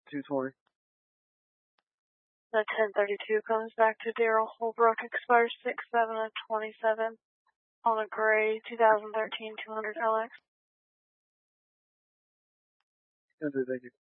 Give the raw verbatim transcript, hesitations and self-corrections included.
two twenty. The ten thirty-two comes back to Daryl Holbrook, expires six seven of twenty-seven on a gray two thousand thirteen two hundred L X. Thank you.